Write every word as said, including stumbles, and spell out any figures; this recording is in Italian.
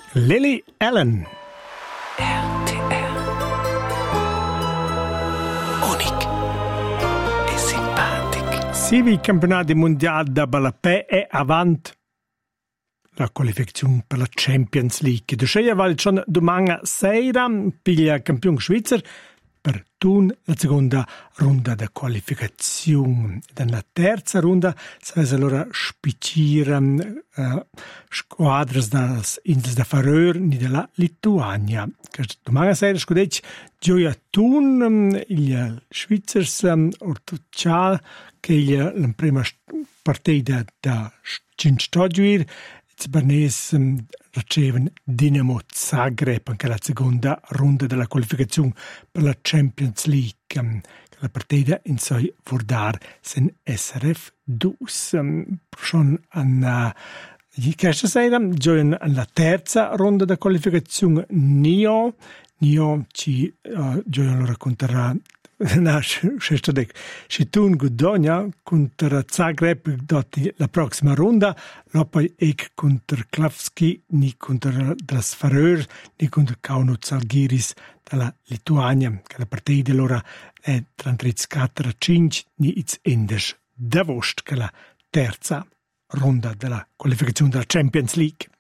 Lily Allen. R T R. Unic e simpatic. Sivi campionati mondiali da Balapè è avanti la qualificazione per la Champions League. Dusceia valcion domani sera piglia campione svizzero per tun la seconda ronda da qualificazione. Nella terza ronda sarà allora spiccire uh, squadre das Insel da Färöer ni della Lituania. Domani sera scudecci gioia tun um, il Svizzers um, ortoccia che il, la prima partita da Cinstoggiuir Barnes um, ricevono Dinamo Zagreb anche la seconda ronda della qualificazione per la Champions League. Um, la partita in sei vuol dare sen S R F due. Um, schon an uh, questa sera giocano alla terza ronda della qualificazione Nyon. Nyon ci uh, giocano racconterà na šesta dek Šitun Gudonia contro Zagreb doti la prossima ronda, poi ek contro Klavski ni contro das Färöer ni contro Kauno Žalgiris dalla Lituania, che la partita allora è trentquattro a cinque ni iz endes da vost che la terza ronda della qualificazione della Champions League.